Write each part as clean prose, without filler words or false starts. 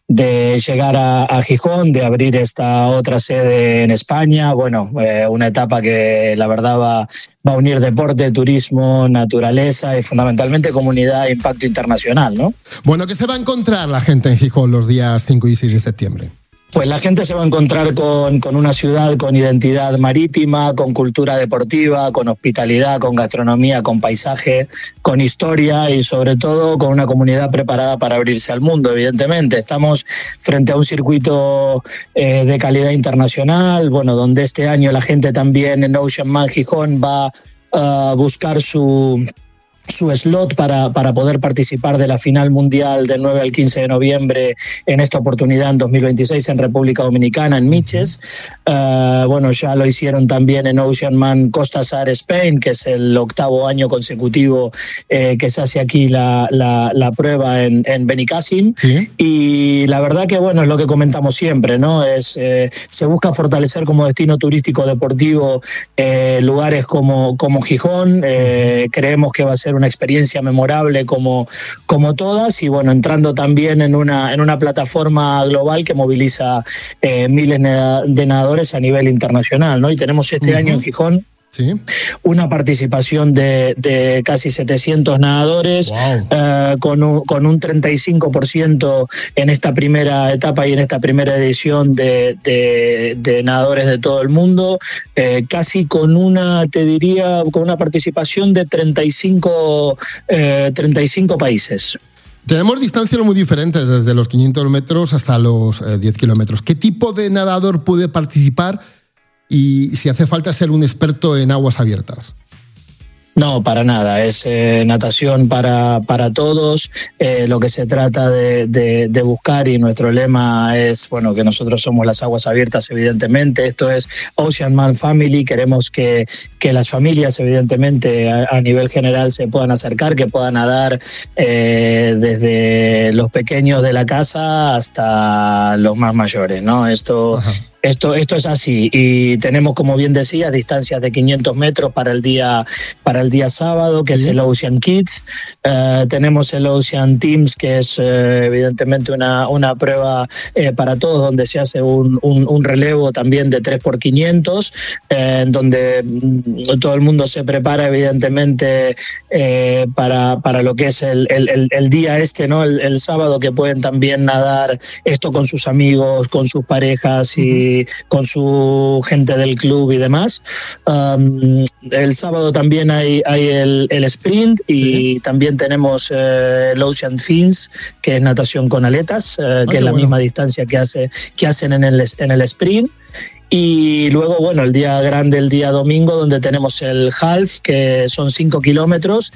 llegar a Gijón, de abrir esta otra sede en España. Bueno, una etapa que la verdad va a unir deporte, turismo, naturaleza y fundamentalmente comunidad e impacto internacional, ¿no? Bueno, ¿qué se va a encontrar la gente en Gijón los días 5 y 6 de septiembre? Pues la gente se va a encontrar con una ciudad con identidad marítima, con cultura deportiva, con hospitalidad, con gastronomía, con paisaje, con historia y sobre todo con una comunidad preparada para abrirse al mundo, evidentemente. Estamos frente a un circuito de calidad internacional, bueno, donde este año la gente también en Oceanman Gijón va a buscar su slot para poder participar de la final mundial del 9 al 15 de noviembre en esta oportunidad en 2026 en República Dominicana, en Miches. Bueno, ya lo hicieron también en Oceanman Costa Sar Spain, que es el 8º año consecutivo que se hace aquí la prueba en Benicàssim. ¿Sí? Y la verdad que, bueno, es lo que comentamos siempre, ¿no? Se busca fortalecer como destino turístico deportivo lugares como Gijón. Creemos que va a ser una experiencia memorable como todas y bueno, entrando también en una plataforma global que moviliza miles de nadadores a nivel internacional, ¿no? Y tenemos este año en Gijón ¿sí? Una participación de casi 700 nadadores, wow. Con un 35% en esta primera etapa y en esta primera edición de nadadores de todo el mundo, casi con una participación de 35 países. Tenemos distancias muy diferentes, desde los 500 metros hasta los 10 kilómetros. ¿Qué tipo de nadador puede participar? Y si hace falta ser un experto en aguas abiertas. No, para nada. Es natación para todos. Lo que se trata de buscar, y nuestro lema es, bueno, que nosotros somos las aguas abiertas, evidentemente. Esto es Oceanman Family. Queremos que las familias, evidentemente, a nivel general se puedan acercar, que puedan nadar desde los pequeños de la casa hasta los más mayores, ¿no? Esto es así, y tenemos, como bien decía, distancias de 500 metros para el día sábado, que ¿sí? Es el Ocean Kids. Tenemos el Ocean Teams, que es evidentemente una prueba para todos, donde se hace un relevo también de 3x500, donde todo el mundo se prepara evidentemente para lo que es el día ¿no? El sábado, que pueden también nadar esto con sus amigos, con sus parejas y con su gente del club y demás. El sábado también hay el sprint y ¿sí? También tenemos el Ocean Fins, que es natación con aletas, que es la misma distancia que hacen en el sprint. Y luego, bueno, el día grande, el día domingo, donde tenemos el half, que son 5 kilómetros,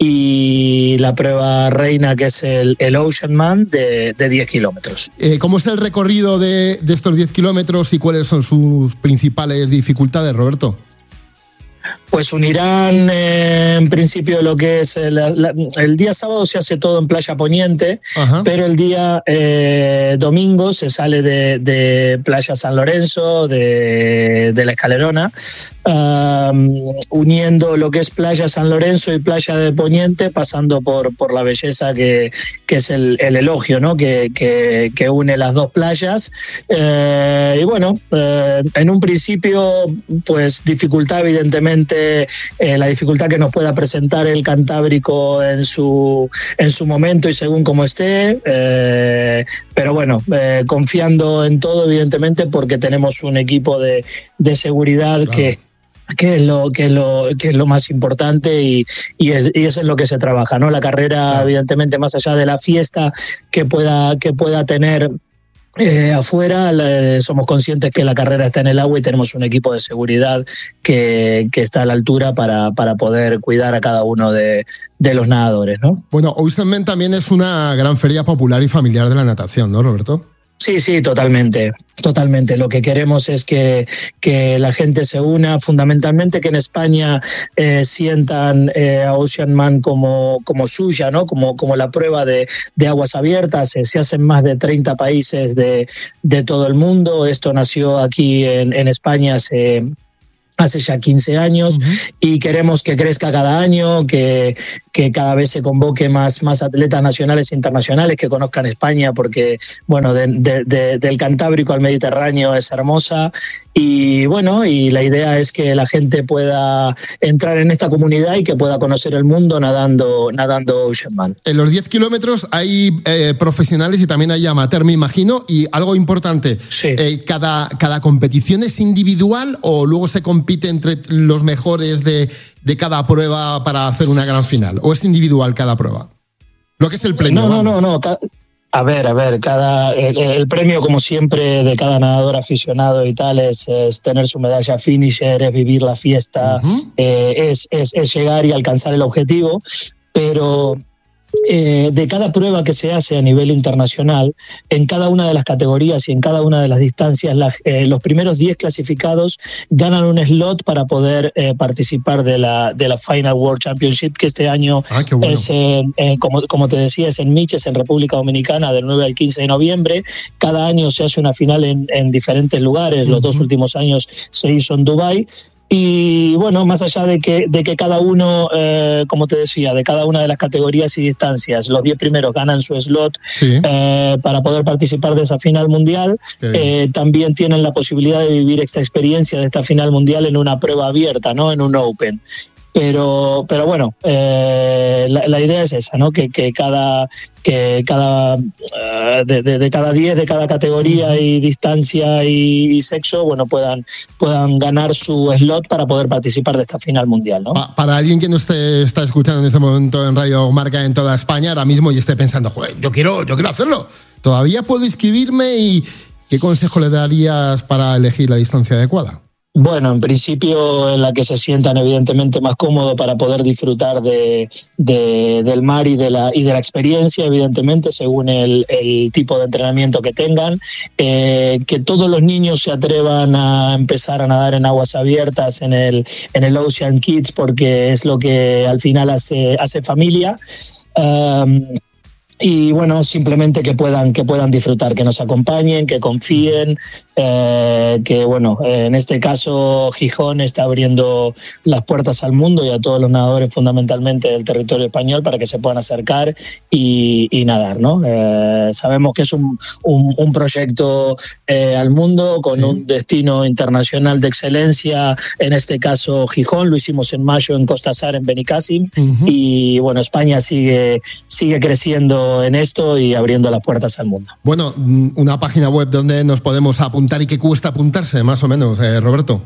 y la prueba reina, que es el Oceanman, de 10 kilómetros. ¿Cómo es el recorrido de estos 10 kilómetros y cuáles son sus principales dificultades, Roberto? Pues unirán en principio lo que es el día sábado se hace todo en Playa Poniente. Ajá. Pero el día domingo se sale de Playa San Lorenzo, de la Escalerona, uniendo lo que es Playa San Lorenzo y Playa de Poniente, pasando por la belleza que es el elogio, ¿no? que une las dos playas. Y bueno, en un principio, pues dificultad evidentemente, la dificultad que nos pueda presentar el Cantábrico en su momento y según como esté, pero bueno, confiando en todo evidentemente, porque tenemos un equipo de seguridad, claro, que es lo más importante, y eso es lo que se trabaja, ¿no? La carrera, claro, evidentemente, más allá de la fiesta que pueda tener afuera, somos conscientes que la carrera está en el agua y tenemos un equipo de seguridad que está a la altura para poder cuidar a cada uno de los nadadores, ¿no? Bueno, Oceanman también es una gran feria popular y familiar de la natación, ¿no, Roberto? Sí, totalmente. Lo que queremos es que la gente se una, fundamentalmente que en España sientan a Oceanman como suya, ¿no? Como la prueba de aguas abiertas. Se hacen más de 30 países de todo el mundo. Esto nació aquí en España hace ya 15 años, y queremos que crezca cada año, que cada vez se convoque más atletas nacionales e internacionales que conozcan España, porque bueno, del Cantábrico al Mediterráneo es hermosa, y bueno, y la idea es que la gente pueda entrar en esta comunidad y que pueda conocer el mundo nadando Oceanman. En los 10 kilómetros hay profesionales y también hay amateur, me imagino, y algo importante, sí. ¿Cada competición es individual o luego se compite entre los mejores de cada prueba para hacer una gran final? ¿O es individual cada prueba? Lo que es el premio. No. A ver, el premio, como siempre, de cada nadador aficionado y tal es tener su medalla finisher, es vivir la fiesta, es llegar y alcanzar el objetivo, pero de cada prueba que se hace a nivel internacional, en cada una de las categorías y en cada una de las distancias, los primeros 10 clasificados ganan un slot para poder participar de la Final World Championship, que este año es, como te decía, es en Miches, en República Dominicana, del 9 al 15 de noviembre. Cada año se hace una final en diferentes lugares. Los 2 últimos años se hizo en Dubái. Y bueno, más allá de que cada uno, como te decía, de cada una de las categorías y distancias, los 10 primeros ganan su slot para poder participar de esa final mundial. También tienen la posibilidad de vivir esta experiencia de esta final mundial en una prueba abierta, ¿no? En un Open. Pero bueno, la idea es esa, ¿no? Que cada de cada 10 de cada categoría y distancia y sexo, bueno, puedan ganar su slot para poder participar de esta final mundial, ¿no? Para alguien que nos está escuchando en este momento en Radio Marca en toda España ahora mismo y esté pensando, joder, yo quiero hacerlo, ¿todavía puedo inscribirme? ¿Y qué consejo le darías para elegir la distancia adecuada? Bueno, en principio en la que se sientan evidentemente más cómodo para poder disfrutar del mar y de la experiencia, evidentemente, según el tipo de entrenamiento que tengan. Que todos los niños se atrevan a empezar a nadar en aguas abiertas, en el Ocean Kids, porque es lo que al final hace familia. Y bueno, simplemente que puedan disfrutar, que nos acompañen, que confíen, que bueno, en este caso Gijón está abriendo las puertas al mundo y a todos los nadadores fundamentalmente del territorio español para que se puedan acercar y nadar, ¿no? Sabemos que es un proyecto al mundo con un destino internacional de excelencia, en este caso Gijón, lo hicimos en mayo en Costa Sar, en Benicàssim, y bueno, España sigue creciendo en esto y abriendo las puertas al mundo. Bueno, una página web donde nos podemos apuntar y qué cuesta apuntarse, más o menos, Roberto.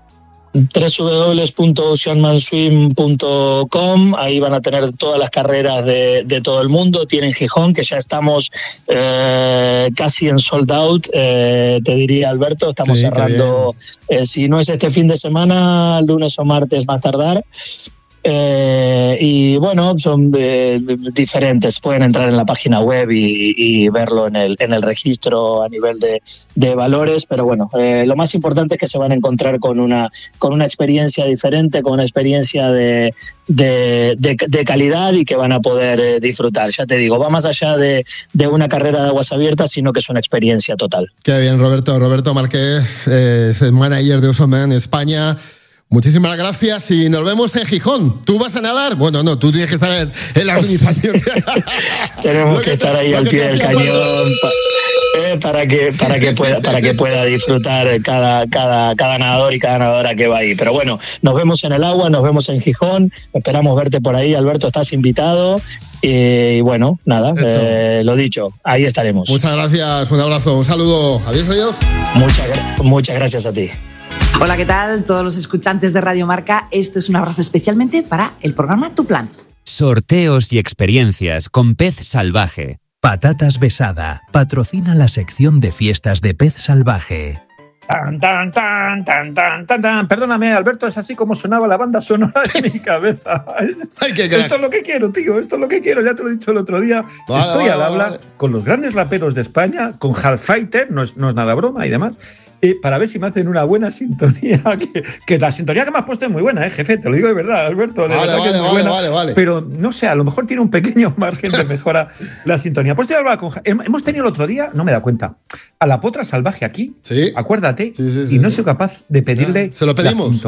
www.oceanmanswim.com, ahí van a tener todas las carreras de todo el mundo. Tienen Gijón, que ya estamos casi en sold out, te diría, Alberto, estamos cerrando, si no es este fin de semana, lunes o martes más tardar. Y bueno, son diferentes, pueden entrar en la página web y verlo en el registro a nivel de valores, pero bueno, lo más importante es que se van a encontrar con una experiencia diferente, con una experiencia de calidad y que van a poder disfrutar. Ya te digo, va más allá de una carrera de aguas abiertas, sino que es una experiencia total. Qué bien, Roberto Márquez, es el manager de Oceanman España. Muchísimas gracias y nos vemos en Gijón. ¿Tú vas a nadar? Bueno, no, tú tienes que estar en la organización. Tenemos que estar ahí al pie del cañón para que pueda disfrutar cada nadador y cada nadadora que va ahí. Pero bueno, nos vemos en el agua, nos vemos en Gijón. Esperamos verte por ahí, Alberto, estás invitado. Y bueno, nada, lo dicho, ahí estaremos. Muchas gracias, un abrazo, un saludo. Adiós. Muchas gracias a ti. Hola, ¿qué tal? Todos los escuchantes de Radio Marca, esto es un abrazo especialmente para el programa Tu Plan. Sorteos y experiencias con Pez Salvaje. Patatas Besada patrocina la sección de fiestas de Pez Salvaje. Tan, tan, tan, tan, tan, tan, tan. Perdóname, Alberto, es así como sonaba la banda sonora en mi cabeza. Esto es lo que quiero, tío, esto es lo que quiero, ya te lo he dicho el otro día. Estoy al hablar con los grandes raperos de España, con Half-Fighter, no es nada broma y demás, para ver si me hacen una buena sintonía, que la sintonía que me has puesto es muy buena, jefe, te lo digo de verdad, Alberto. Vale. Pero no sé, a lo mejor tiene un pequeño margen de mejora la sintonía. Pues estoy hablando hemos tenido el otro día, no me da cuenta, a la potra salvaje aquí, sí. Acuérdate, sí, y no soy capaz de pedirle se lo pedimos.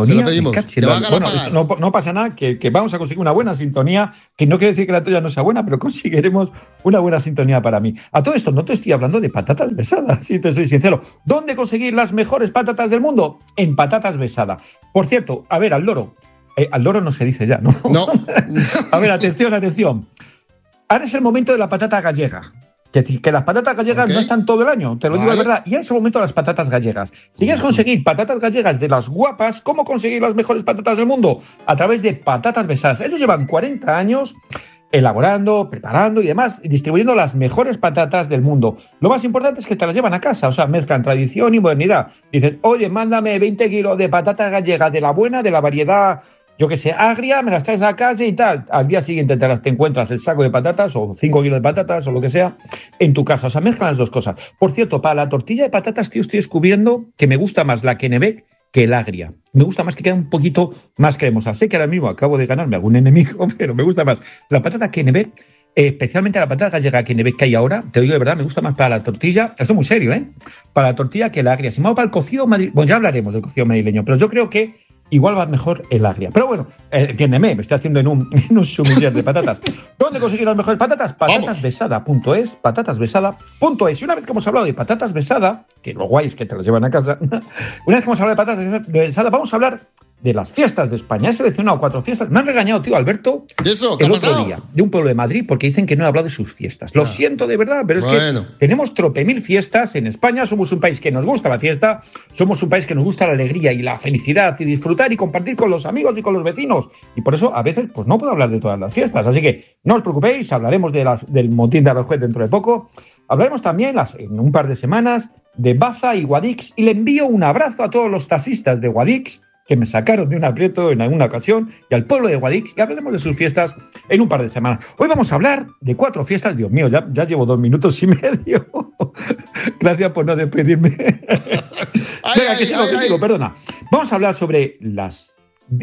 Bueno, no pasa nada, que vamos a conseguir una buena sintonía, que no quiere decir que la tuya no sea buena, pero conseguiremos una buena sintonía para mí. A todo esto no te estoy hablando de patatas besadas, si te soy sincero. ¿Dónde conseguir las mejores patatas del mundo? En Patatas Besada. Por cierto, a ver, al loro no se dice ya, ¿no? No. A ver, atención. Ahora es el momento de la patata gallega. Es decir, que las patatas gallegas no están todo el año, te lo digo de verdad. Y en ese momento las patatas gallegas. Si quieres conseguir patatas gallegas de las guapas, ¿cómo conseguir las mejores patatas del mundo? A través de Patatas Besadas. Ellos llevan 40 años elaborando, preparando y demás, distribuyendo las mejores patatas del mundo. Lo más importante es que te las llevan a casa, o sea, mezclan tradición y modernidad. Dices, oye, mándame 20 kilos de patatas gallegas de la buena, de la variedad, yo que sé, agria, me las traes a casa y tal. Al día siguiente te encuentras el saco de patatas o 5 kilos de patatas o lo que sea en tu casa. O sea, mezclan las dos cosas. Por cierto, para la tortilla de patatas, tío, estoy descubriendo que me gusta más la Kennebec que el agria. Me gusta más que queda un poquito más cremosa. Sé que ahora mismo acabo de ganarme algún enemigo, pero me gusta más la patata Kennebec, especialmente la patata gallega Kennebec que hay ahora. Te digo de verdad, me gusta más para la tortilla. Esto es muy serio, para la tortilla que el agria. Si me hago para el cocido madrileño, bueno, ya hablaremos del cocido madrileño, pero yo creo que igual va mejor el agria. Pero bueno, entiéndeme, me estoy haciendo en un sumiller de patatas. ¿Dónde conseguir las mejores patatas? Patatasbesada.es, patatasbesada.es. Y una vez que hemos hablado de patatas besada, que lo guay es que te las llevan a casa, una vez que hemos hablado de patatas besada, vamos a hablar de las fiestas de España. He seleccionado 4 fiestas. Me han regañado, tío, Alberto, ¿Eso? el otro día, de un pueblo de Madrid, porque dicen que no he hablado de sus fiestas. Lo siento de verdad, pero es que tenemos tropemil fiestas en España. Somos un país que nos gusta la fiesta, somos un país que nos gusta la alegría y la felicidad y disfrutar y compartir con los amigos y con los vecinos. Y por eso, a veces, pues no puedo hablar de todas las fiestas. Así que no os preocupéis, hablaremos del motín de Aranjuez dentro de poco. Hablaremos también, en un par de semanas, de Baza y Guadix. Y le envío un abrazo a todos los taxistas de Guadix, que me sacaron de un aprieto en alguna ocasión, y al pueblo de Guadix, y hablaremos de sus fiestas en un par de semanas. Hoy vamos a hablar de 4 fiestas. Dios mío, ya llevo 2 minutos y medio. Gracias por no despedirme. Venga, que sigo, perdona. Vamos a hablar sobre las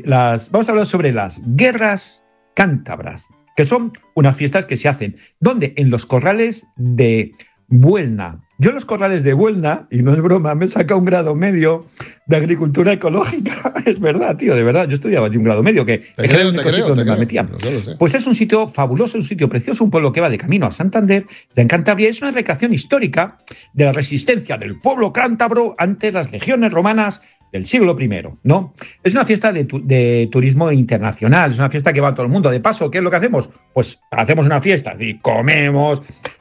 guerras cántabras, que son unas fiestas que se hacen, ¿dónde? En los corrales de Buelna. Yo en los corrales de Buelna, y no es broma, me he sacado un grado medio de agricultura ecológica. Es verdad, tío, de verdad. Yo estudiaba allí un grado medio, que te creo, donde me metía. No lo sé. Pues es un sitio fabuloso, un sitio precioso, un pueblo que va de camino a Santander, en Cantabria. Es una recreación histórica de la resistencia del pueblo cántabro ante las legiones romanas del siglo I, ¿no? Es una fiesta de turismo internacional, es una fiesta que va a todo el mundo. De paso, ¿qué es lo que hacemos? Pues hacemos una fiesta y comemos.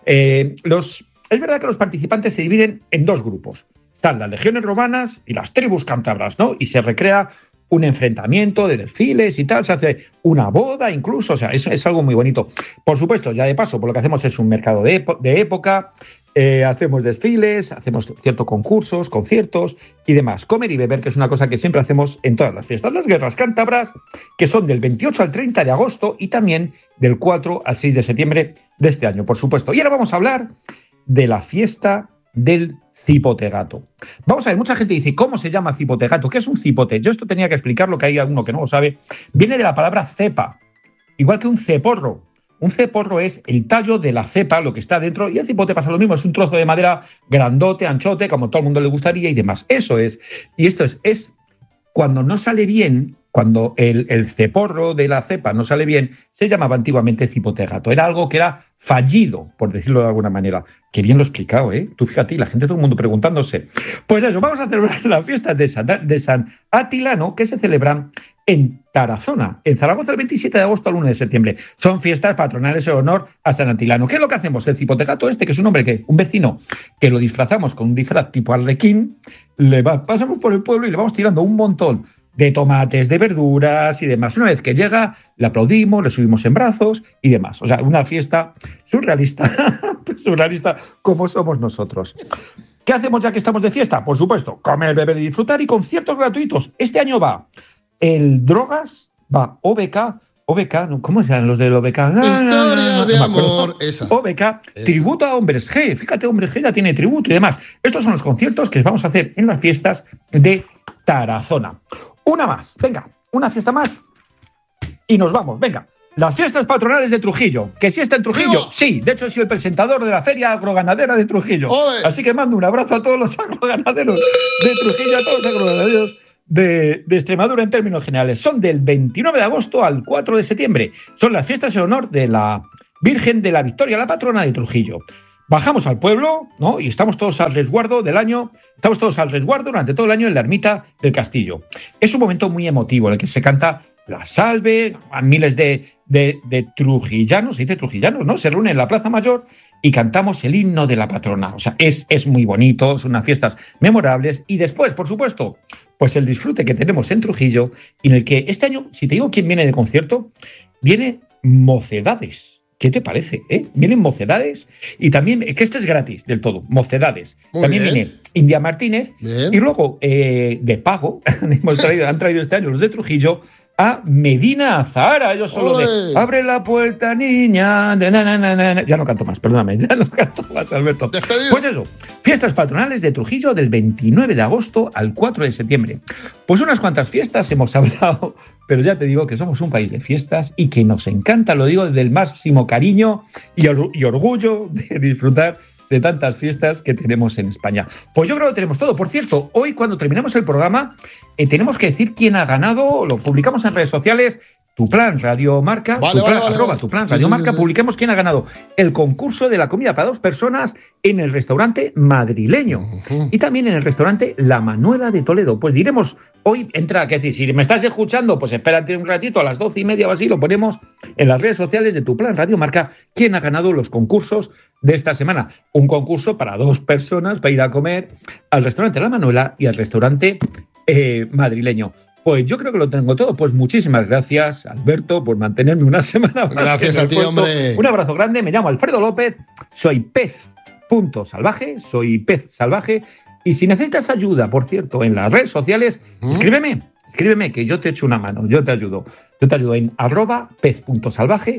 Es verdad que los participantes se dividen en 2 grupos. Están las legiones romanas y las tribus cántabras, ¿no? Y se recrea un enfrentamiento de desfiles y tal, se hace una boda incluso, o sea, es algo muy bonito. Por supuesto, ya de paso, por lo que hacemos es un mercado de época, hacemos desfiles, hacemos ciertos concursos, conciertos y demás. Comer y beber, que es una cosa que siempre hacemos en todas las fiestas. Las guerras cántabras, que son del 28 al 30 de agosto y también del 4 al 6 de septiembre de este año, por supuesto. Y ahora vamos a hablar de la fiesta del cipote gato. Vamos a ver, mucha gente dice, ¿cómo se llama cipote gato? ¿Qué es un cipote? Yo esto tenía que explicarlo, que hay alguno que no lo sabe. Viene de la palabra cepa, igual que un ceporro. Un ceporro es el tallo de la cepa, lo que está dentro, y el cipote pasa lo mismo, es un trozo de madera grandote, anchote, como todo el mundo le gustaría y demás. Eso es. Y esto es cuando no sale bien, cuando el ceporro de la cepa no sale bien, se llamaba antiguamente cipote gato. Era algo que era fallido, por decirlo de alguna manera. Qué bien lo he explicado, ¿eh? Tú fíjate, la gente, todo el mundo preguntándose. Pues eso, vamos a celebrar las fiestas de San Atilano, que se celebran en Tarazona, en Zaragoza, el 27 de agosto al 1 de septiembre. Son fiestas patronales en honor a San Atilano. ¿Qué es lo que hacemos? El cipote gato que es un hombre, un vecino, que lo disfrazamos con un disfraz tipo arlequín, pasamos por el pueblo y le vamos tirando un montón de tomates, de verduras y demás. Una vez que llega, le aplaudimos, le subimos en brazos y demás. O sea, una fiesta surrealista, surrealista como somos nosotros. ¿Qué hacemos ya que estamos de fiesta? Por supuesto, comer, beber y disfrutar, y conciertos gratuitos. Este año va el Drogas, va OBK, ¿cómo se llaman los del OBK? Historias de amor, esa. OBK, tributo a Hombres G. Fíjate, Hombres G ya tiene tributo y demás. Estos son los conciertos que vamos a hacer en las fiestas de Tarazona. Una más, venga, una fiesta más y nos vamos, venga. las fiestas patronales de Trujillo. ¿Que sí está en Trujillo? ¡Viva! Sí, de hecho soy el presentador de la Feria Agroganadera de Trujillo. ¡Ole! Así que mando un abrazo a todos los agroganaderos de Trujillo, a todos los agroganaderos de Extremadura en términos generales. Son del 29 de agosto al 4 de septiembre. Son las fiestas en honor de la Virgen de la Victoria, la patrona de Trujillo. Bajamos al pueblo, ¿no? Y estamos todos al resguardo del año, estamos todos al resguardo durante todo el año en la ermita del castillo. Es un momento muy emotivo en el que se canta la salve, a miles de trujillanos, se dice trujillanos, ¿no? Se reúnen en la Plaza Mayor y cantamos el himno de la patrona. O sea, es muy bonito, son unas fiestas memorables. Y después, por supuesto, pues el disfrute que tenemos en Trujillo, en el que este año, si te digo quién viene de concierto, viene Mocedades. ¿Qué te parece? Vienen Mocedades y también, que este es gratis del todo, Mocedades. Muy también bien. viene India Martínez. Bien. Y luego, de pago, han traído este año los de Trujillo a Medina Azahara. Ellos son los de abre la puerta, niña. De na, na, na, na. Ya no canto más, perdóname, ya no canto más, Alberto. Despedido. Pues eso, fiestas patronales de Trujillo del 29 de agosto al 4 de septiembre. Pues unas cuantas fiestas hemos hablado, pero ya te digo que somos un país de fiestas y que nos encanta, lo digo desde el máximo cariño y orgullo de disfrutar de tantas fiestas que tenemos en España. Pues yo creo que tenemos todo. Por cierto, hoy cuando terminemos el programa tenemos que decir quién ha ganado, lo publicamos en redes sociales, Tu Plan Radio Marca, Vale. Tu Plan Radio Marca, Sí. publiquemos quién ha ganado el concurso de la comida para 2 personas en el restaurante madrileño y también en el restaurante La Manuela de Toledo. Pues diremos, hoy entra, que decir, si me estás escuchando, pues espérate un ratito, a las 12:30 o así, lo ponemos en las redes sociales de Tu Plan Radio Marca, quién ha ganado los concursos de esta semana. Un concurso para 2 personas para ir a comer al restaurante La Manuela y al restaurante madrileño. Pues yo creo que lo tengo todo. Pues muchísimas gracias, Alberto, por mantenerme una semana más. Gracias a ti, hombre. Un abrazo grande. Me llamo Alfredo López. Soy pez.salvaje. Y si necesitas ayuda, por cierto, en las redes sociales, escríbeme que yo te echo una mano. Yo te ayudo en @pez.salvaje.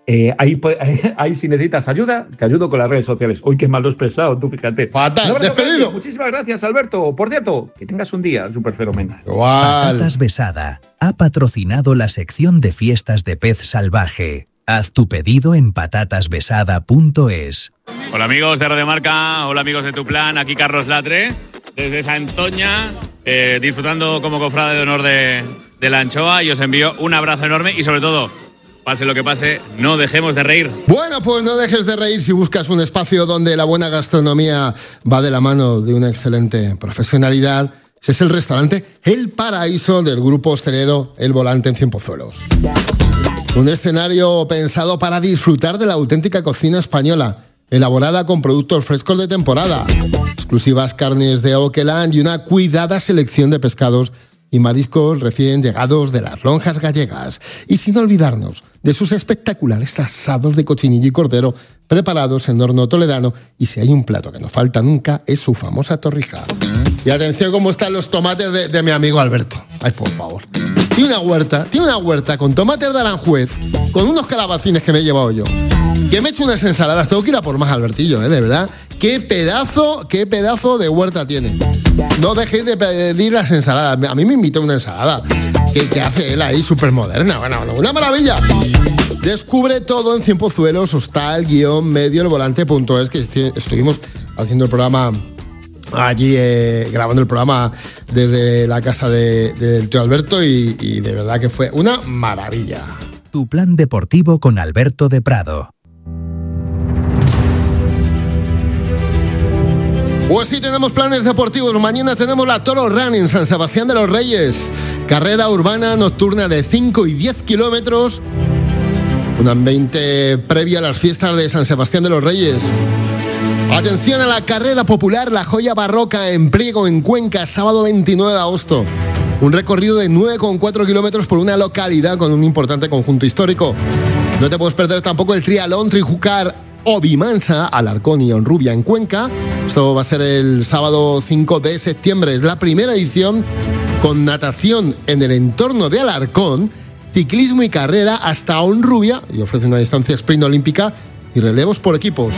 Ahí si necesitas ayuda, te ayudo con las redes sociales. Hoy qué mal lo he expresado, tú fíjate. Fatal, despedido. Muchísimas gracias, Alberto. Por cierto, que tengas un día súper fenomenal. Igual. Patatas Besada ha patrocinado la sección de fiestas de Pez Salvaje. Haz tu pedido en patatasbesada.es. Hola amigos de Radio Marca, hola amigos de Tu Plan, aquí Carlos Latre, desde Santoña, disfrutando como cofrade de honor de la anchoa, y os envío un abrazo enorme y sobre todo, pase lo que pase, no dejemos de reír. Bueno, pues no dejes de reír si buscas un espacio donde la buena gastronomía va de la mano de una excelente profesionalidad. Ese es el restaurante El Paraíso del grupo hostelero El Volante en Cienpozuelos. Un escenario pensado para disfrutar de la auténtica cocina española, elaborada con productos frescos de temporada, exclusivas carnes de Oqueland y una cuidada selección de pescados y mariscos recién llegados de las lonjas gallegas. Y sin olvidarnos de sus espectaculares asados de cochinillo y cordero preparados en horno toledano. Y si hay un plato que no falta nunca, es su famosa torrija. Y atención cómo están los tomates de mi amigo Alberto. Ay, por favor. Tiene una huerta con tomates de Aranjuez, con unos calabacines que me he llevado yo. Que me he hecho unas ensaladas. Tengo que ir a por más, Albertillo, de verdad. Qué pedazo de huerta tiene. No dejéis de pedir las ensaladas. A mí me invitó una ensalada que hace él ahí súper moderna. Bueno, una maravilla. Descubre todo en Cienpozuelos, hostal-medio-elvolante.es, que estuvimos haciendo el programa allí, grabando el programa desde la casa del tío Alberto y de verdad que fue una maravilla. Tu Plan deportivo con Alberto de Prado. Pues sí, tenemos planes deportivos. Mañana tenemos la Toro Run en San Sebastián de los Reyes. Carrera urbana nocturna de 5 y 10 kilómetros. Un ambiente previo a las fiestas de San Sebastián de los Reyes. Atención a la carrera popular La Joya Barroca en Priego, en Cuenca, sábado 29 de agosto. Un recorrido de 9,4 kilómetros por una localidad con un importante conjunto histórico. No te puedes perder tampoco el triatlón Trijucar Obimansa, Alarcón y Honrubia en Cuenca. Esto va a ser el sábado 5 de septiembre. Es la primera edición con natación en el entorno de Alarcón, ciclismo y carrera hasta Honrubia, y ofrece una distancia sprint olímpica y relevos por equipos.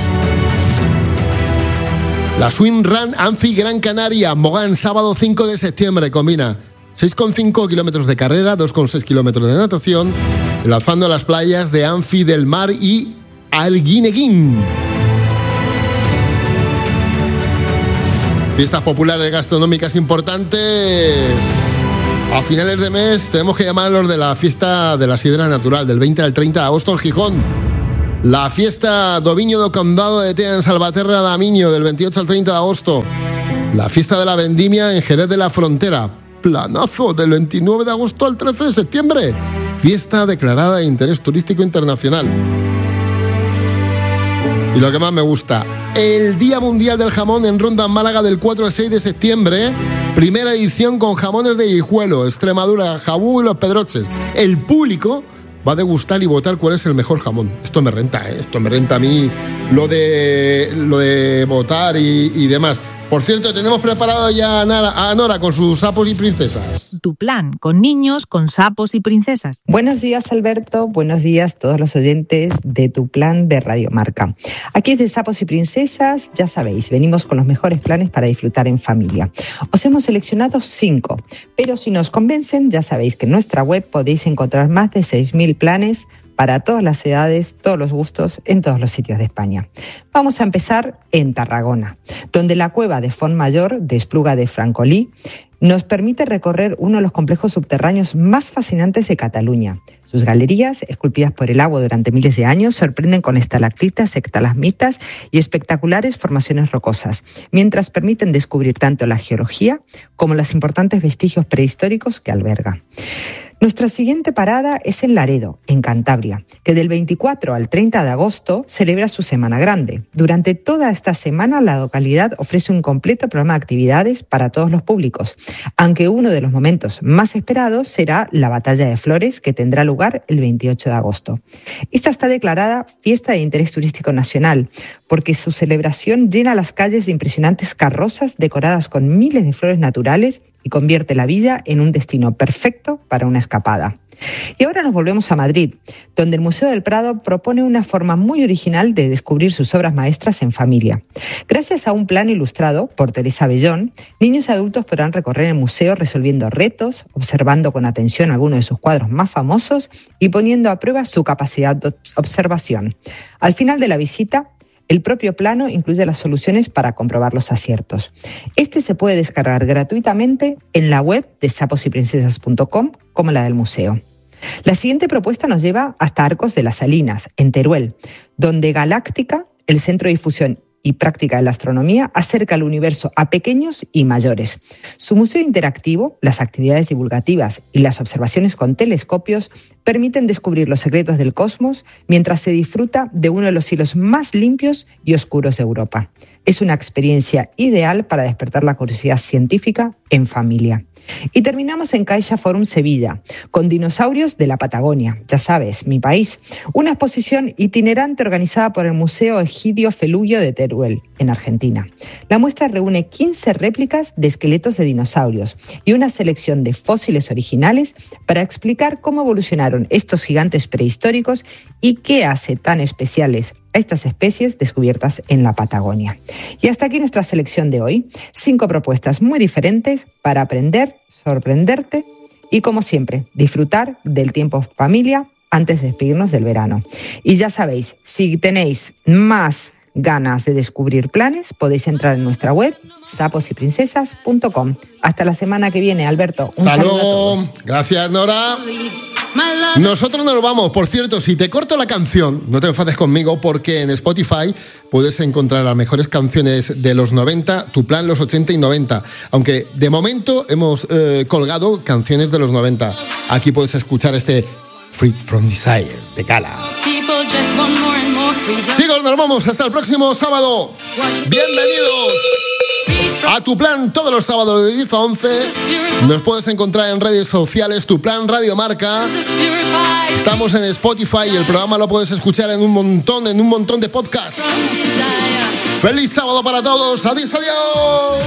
La Swim Run Anfi Gran Canaria, Mogán, sábado 5 de septiembre, combina 6,5 kilómetros de carrera, 2,6 kilómetros de natación, enlazando las playas de Anfi del Mar y Arguineguín. Fiestas populares gastronómicas importantes. A finales de mes tenemos que llamar a los de la fiesta de la sidra natural, del 20 al 30 de agosto en Gijón. La fiesta do Viño do Condado de Tea en Salvaterra da Miño, del 28 al 30 de agosto. La fiesta de la vendimia en Jerez de la Frontera. Planazo, del 29 de agosto al 13 de septiembre. Fiesta declarada de interés turístico internacional. Y lo que más me gusta, el Día Mundial del Jamón en Ronda, en Málaga, del 4 al 6 de septiembre. Primera edición con jamones de Guijuelo, Extremadura, Jabú y Los Pedroches. El público va a degustar y votar cuál es el mejor jamón. Esto me renta, ¿eh? Esto me renta a mí, lo de votar y demás. Por cierto, tenemos preparado ya a Nora con sus sapos y princesas. Tu plan, con niños, con sapos y princesas. Buenos días, Alberto. Buenos días todos los oyentes de Tu Plan de Radio Marca. Aquí es de Sapos y Princesas, ya sabéis, venimos con los mejores planes para disfrutar en familia. Os hemos seleccionado 5, pero si nos convencen, ya sabéis que en nuestra web podéis encontrar más de 6.000 planes para todas las edades, todos los gustos, en todos los sitios de España. Vamos a empezar en Tarragona, donde la cueva de Fontmayor, de Espluga de Francolí, nos permite recorrer uno de los complejos subterráneos más fascinantes de Cataluña. Sus galerías, esculpidas por el agua durante miles de años, sorprenden con estalactitas, estalagmitas y espectaculares formaciones rocosas, mientras permiten descubrir tanto la geología como los importantes vestigios prehistóricos que alberga. Nuestra siguiente parada es en Laredo, en Cantabria, que del 24 al 30 de agosto celebra su Semana Grande. Durante toda esta semana, la localidad ofrece un completo programa de actividades para todos los públicos, aunque uno de los momentos más esperados será la Batalla de Flores, que tendrá lugar el 28 de agosto. Esta está declarada Fiesta de Interés Turístico Nacional, porque su celebración llena las calles de impresionantes carrozas decoradas con miles de flores naturales y convierte la villa en un destino perfecto para una escapada. Y ahora nos volvemos a Madrid, donde el Museo del Prado propone una forma muy original de descubrir sus obras maestras en familia. Gracias a un plan ilustrado por Teresa Bellón, niños y adultos podrán recorrer el museo resolviendo retos, observando con atención algunos de sus cuadros más famosos y poniendo a prueba su capacidad de observación. Al final de la visita, el propio plano incluye las soluciones para comprobar los aciertos. Este se puede descargar gratuitamente en la web de saposyprincesas.com, como la del museo. La siguiente propuesta nos lleva hasta Arcos de las Salinas, en Teruel, donde Galáctica, el centro de difusión y práctica de la astronomía, acerca el universo a pequeños y mayores. Su museo interactivo, las actividades divulgativas y las observaciones con telescopios permiten descubrir los secretos del cosmos mientras se disfruta de uno de los cielos más limpios y oscuros de Europa. Es una experiencia ideal para despertar la curiosidad científica en familia. Y terminamos en Caixa Forum Sevilla, con dinosaurios de la Patagonia, ya sabes, mi país. Una exposición itinerante organizada por el Museo Egidio Felugio de Teruel, en Argentina. La muestra reúne 15 réplicas de esqueletos de dinosaurios y una selección de fósiles originales para explicar cómo evolucionaron estos gigantes prehistóricos y qué hace tan especiales a estas especies descubiertas en la Patagonia. Y hasta aquí nuestra selección de hoy. 5 propuestas muy diferentes para aprender, sorprenderte y, como siempre, disfrutar del tiempo familia antes de despedirnos del verano. Y ya sabéis, si tenéis más ganas de descubrir planes, podéis entrar en nuestra web saposyprincesas.com. Hasta la semana que viene, Alberto. Un saludo a todos. Gracias, Nora. Nosotros nos vamos. Por cierto, si te corto la canción, no te enfades conmigo, porque en Spotify puedes encontrar las mejores canciones de los 90, tu plan los 80 y 90. Aunque de momento hemos colgado canciones de los 90. Aquí puedes escuchar este Free From Desire de Gala. Chicos, nos vamos. Hasta el próximo sábado. Bienvenidos a Tu Plan, todos los sábados de 10 a 11. Nos puedes encontrar en redes sociales, Tu Plan Radio Marca. Estamos en Spotify y el programa lo puedes escuchar en un montón de podcasts. ¡Feliz sábado para todos! ¡Adiós, adiós!